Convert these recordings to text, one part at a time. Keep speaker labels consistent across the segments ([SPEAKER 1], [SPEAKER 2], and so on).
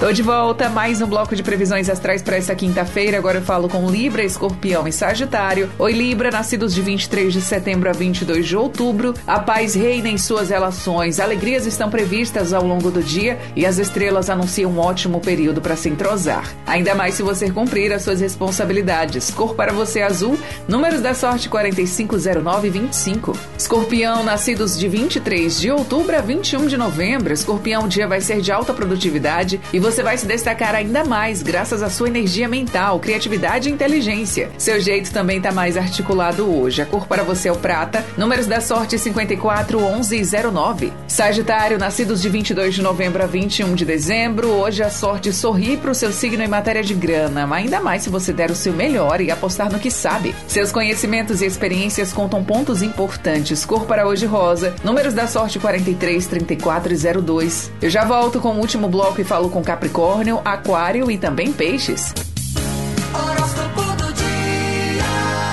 [SPEAKER 1] Tô de volta, mais um bloco de previsões astrais para essa quinta-feira. Agora eu falo com Libra, Escorpião e Sagitário. Oi, Libra, nascidos de 23 de setembro a 22 de outubro. A paz reina em suas relações. Alegrias estão previstas ao longo do dia e as estrelas anunciam um ótimo período para se entrosar. Ainda mais se você cumprir as suas responsabilidades. Cor para você azul, números da sorte 45, 09 e 25. Escorpião, nascidos de 23 de outubro a 21 de novembro. Escorpião, o dia vai ser de alta produtividade e você vai se destacar ainda mais graças à sua energia mental, criatividade e inteligência. Seu jeito também está mais articulado hoje. A cor para você é o prata, números da sorte 54, 11 e 09. Sagitário, nascidos de 22 de novembro a 21 de dezembro. Hoje a sorte sorri para o seu signo em matéria de grana, mas ainda mais se você der o seu melhor e apostar no que sabe. Seus conhecimentos e experiências contam pontos importantes. Cor para hoje rosa, números da sorte 43, 34 e 02. Eu já volto com o último bloco e falo com Capricórnio, Aquário e também Peixes.
[SPEAKER 2] Horóscopo do dia.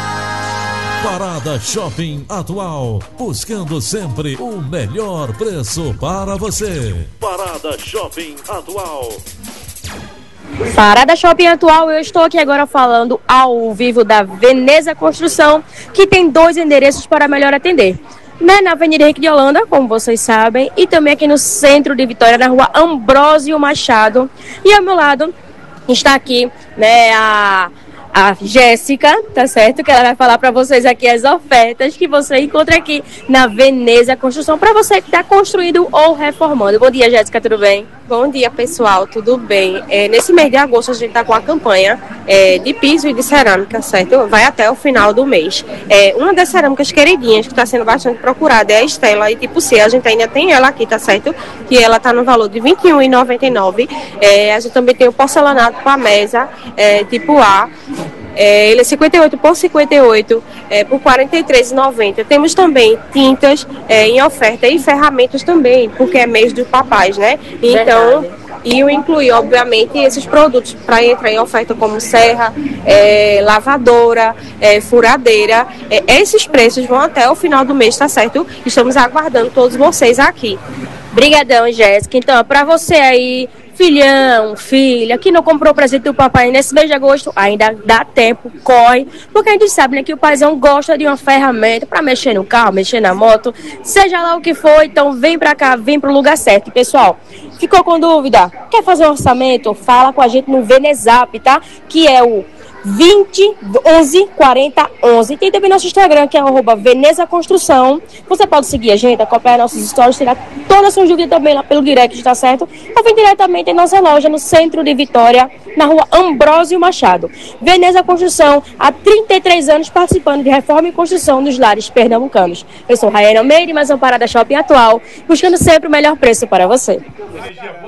[SPEAKER 3] Parada Shopping Atual, buscando sempre o melhor preço para você. Parada Shopping Atual.
[SPEAKER 4] Parada Shopping Atual, eu estou aqui agora falando ao vivo da Veneza Construção, que tem 2 endereços para melhor atender. Na Avenida Henrique de Holanda, como vocês sabem, e também aqui no centro de Vitória, na rua Ambrósio Machado. E ao meu lado está aqui, a Jéssica, tá certo? Que ela vai falar para vocês aqui as ofertas que você encontra aqui na Veneza Construção, para você que está construindo ou reformando. Bom dia, Jéssica, tudo bem?
[SPEAKER 5] Bom dia, pessoal, tudo bem? Nesse mês de agosto a gente está com a campanha de piso e de cerâmica, certo? Vai até o final do mês. Uma das cerâmicas queridinhas que está sendo bastante procurada é a Estela e tipo C. A gente ainda tem ela aqui, tá certo? Que ela está no valor de R$ 21,99. A gente também tem o porcelanato para mesa, tipo A. Ele é 58 por 58 por R$ 43,90. Temos também tintas em oferta e ferramentas também, porque é mês dos papais, né? Então, e eu incluí, obviamente, esses produtos para entrar em oferta como serra, lavadora, furadeira. Esses preços vão até o final do mês, tá certo? Estamos aguardando todos vocês aqui.
[SPEAKER 4] Brigadão, Jéssica. Então, para você aí, filhão, filha, que não comprou o presente do papai nesse mês de agosto, ainda dá tempo, corre, porque a gente sabe, né, que o paizão gosta de uma ferramenta para mexer no carro, mexer na moto, seja lá o que for. Então vem pra cá, vem pro lugar certo. E, pessoal, ficou com dúvida? Quer fazer um orçamento? Fala com a gente no Venezap, tá? Que é o 20 11 40 11. Tem também nosso Instagram, que é @Veneza Construção. Você pode seguir a gente, acompanhar nossos stories, tirar todas as suas dúvidas também lá pelo direct, tá certo? Ou vem diretamente em nossa loja no centro de Vitória, na rua Ambrósio Machado. Veneza Construção, há 33 anos participando de reforma e construção nos lares pernambucanos. Eu sou Raiane Almeida, mais uma Parada Shopping Atual, buscando sempre o melhor preço para você.